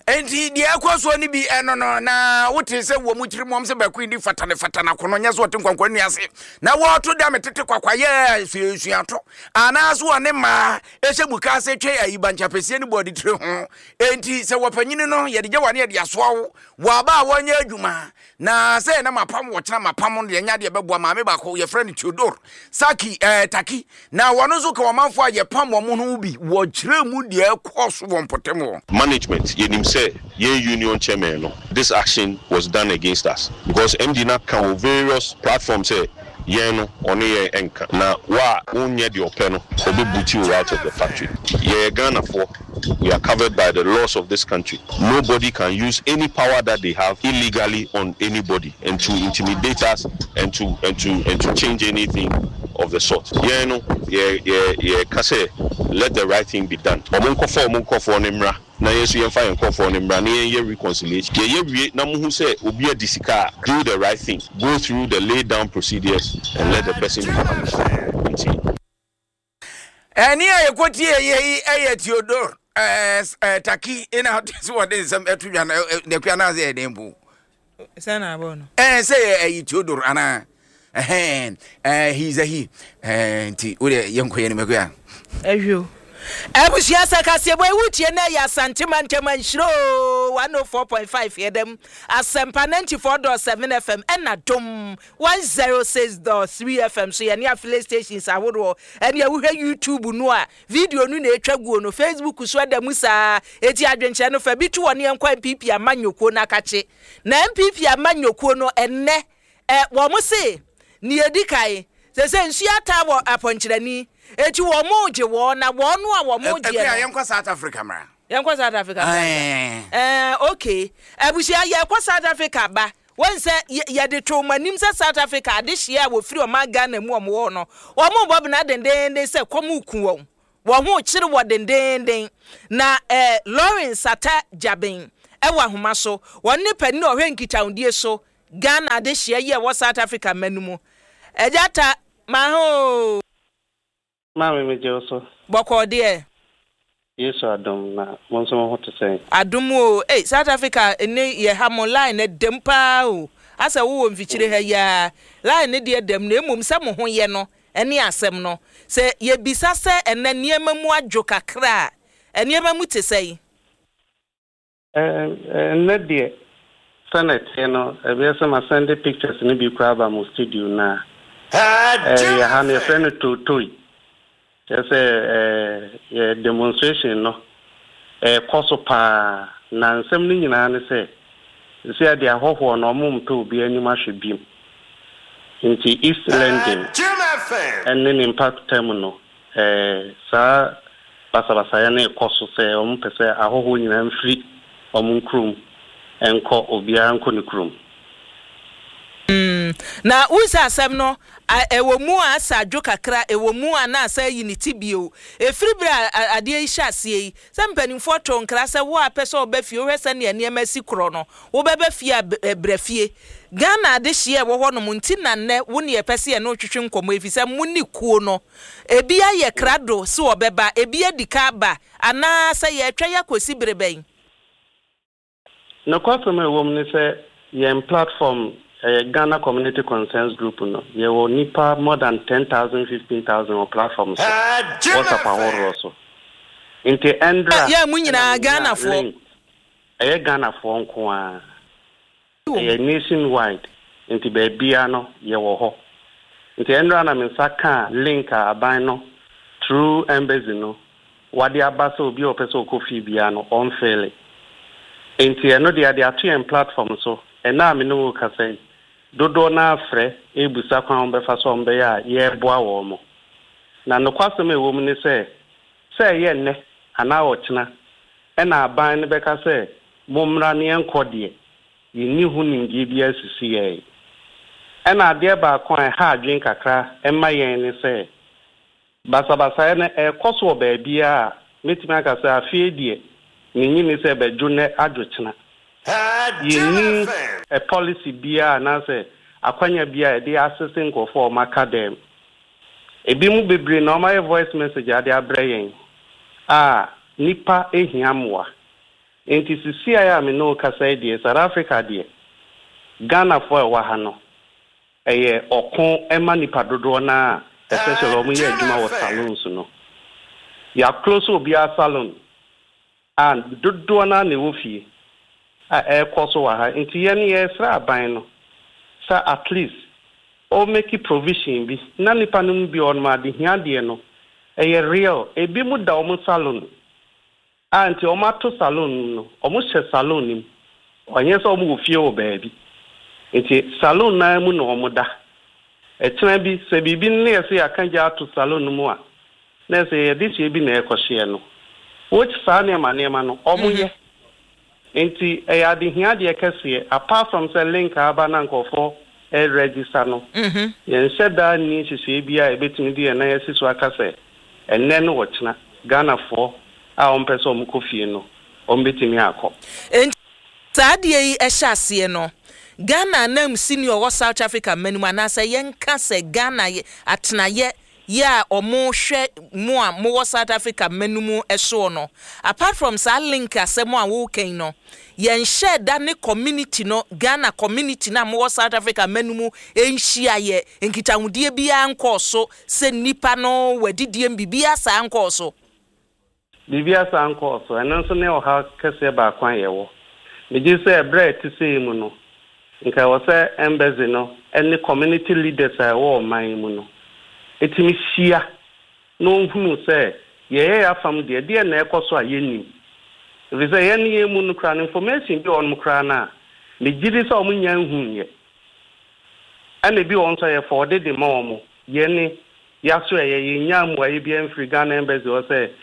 enti de akwaso ni bi eno no na wote se wo mu kiri mom se ba kwindi fatana kono nya so wote kwankwan ni ase na wo to da metete kwakwaye suato anaso one ma ehye buka se twe ayi banchapesie ni body tire ho enti se wo panyini no ye de gye wane ye de aso wo aba wanya adwuma na se na mapam wo kira mapam de nya de beboa maame ba ko ye friend Theodore Saki Taki na wono so ka womanfo a ye pam wo mu no bi wo kire mu de ekoso wo mpotemo management yenim say ye union chairman no this action was done against us because MD na can various platforms say ye no oni ye enka na wa unye de openo obi buti out of the factory ye Ghana for we are covered by the laws of this country. Nobody can use any power that they have illegally on anybody and to intimidate us and to change anything of the sort. Yeah, no, yeah, kase let the right thing be done. Omunko for nimra. Na yesu yemfa enko for nimra na ye reconciliation. Ye na mu say obi adisika do the right thing. Go through the laid down procedures and let the person be punished. Ani ayekoti ye Theodore Taki ina this what is some etuya na kwa na ze dembu sana abono say Theodore ana he's a he nti ode yenko ye ne mekwa ehwo Ebusia sakase boy wutie na ya santimanteman shiro 104.5 yedem asempa 94.7 FM ena dom 106.3 FM so ye ne affiliate stations awodo ene ya wuhwe YouTube no a video no na etwaguo no Facebook so da musa eti adwenche no fa bitu woni enkwa MPP amanyoko na kache na MPP amanyoko no enne wo mo se ni edikai se nsia tabo aponchirani eti wo mo je wo na wo no a wo mo je yenkwa South Africa mra yenkwa South Africa okay abusia yenkwa South Africa ba won se ye de to manim se South Africa de hia wo firi o ma Ghana mu o mo no wo mo bob na denden se komuku wo ho kire wo denden na Lawrence Ata Jabin wa homa so won ne pani o hwe nkitaundie so Ghana de hia ye wo South Africa manumu ejata ma ho Mama mejoso. Boko de. Yesu adom na monso ho to say. Adom o South Africa ne ye ha mo line ne dempa o. Asa wo mfikyire ha ya. Line ne de dem na emom se mo ho ye no ene asem no. Se ye bisa se ene niema mu adwo kakra. Eniema mu te say. Ne de Senate no e be se ma send pictures ne bi kwa ba mo studio na. Ya ha ne friend to toy. Just a demonstration no kosopa na nsem ni nyina ne se de ahoho no mum to bi anyum ahwebim nti East London and then impact terminal sa basa ya na koso se pese ahoho nyina mfiri krum enko obia enko ne krum na usa asem no ewo mu asa adwo kakra ewo mu ana asa unity bio efiri bra ade ihya asie se mpanimfo to nkra se wo apese obafie wo hwese ne eniema sikro no wo bebafie brafie Ghana de hye wo ho no munti na nne wo ne epese ye no twetwe nkomo efise munni kuo no ebi aye krado se obeba ebi adika ba ana se ye twa yakosi breben no kwafeme wo mne se ye platform Ghana Community Concerns Group no ye wo nipa more than 10,000 15,000 on platforms what's up our also inte endra ya munyina Ghana for Ghana for nko a nationwide inte be bia no ye wo ho inte endra na mensaka link aban no through embassy no wade abasa obi opese okofi bia no on fail inte no dia atu platform so na me no ka say dodo na afre ebusa kwan befa so mbe ya ye boa wo mo na no kwasem ewo mu ni se ye nne ana ochina na aban ne beka se momra ne enkode yini hu ningi bia sisi ye na ade ba kwan ha adwen kakra emma yen ni se basa ne koso ba bia metimi aka se afie die ni nyini se beju ne adwochina yini a policy bia na say akwanya bia dey assessing go for macadam ebi mu bebre na my voice message ade abrayen nipa ehiamwa enti sisi aya me no kasa die South Africa die Ghana for a wahano eye okon ema nipa dodo na especially omo ye adwuma wo salons no ya close obi a salon and dodo na ne wo fie a koso wa ha enti ye ne ye sra aban no sa at least o make provision bi na nipa no bi on ma de hia de no eye real ebi mu da omo salon anti omo to salon no omo hye salon nim onye so omo wo fie wo baabi enti salon na mu no omo da etena bi se bibi ne yesi akanja to salon mu a na se ye disi bi na ekohye no which sa ne ma no omo ye enti ya de hia de kese apart from say link aba na nkofo register no yen seda ni sisi bia ebetimi de na yesi so akase enne no wochena Ghana for a ompeso omkofie no ombetimi akọ enti saade yi ehye no Ghana nam senior wo South Africa manum anasa yenka se Ghana atenaye ya omo hwe mo a mo South Africa manum eso no apart from sa link asemo a wo ken no yen share da ne community no Ghana community na mo South Africa manum enhia ye nkitahudie bia nkoso se nipa no wadidie mbibia sa nkoso bibia sa nkoso enanso ne o ha kese ba kwan ye wo meji se bread ti se mu no nka wo se embassy no any community leaders a wo man mu no etimi hia no hunu se ye afam de na ekoso a yeni we say ye mu no kra information bi on mu kra na megidi se o mu nya nhunye ana bi on so ye for de ma o mu ye ni ya so ye nya mu ayi bi en free Ghana embassy o say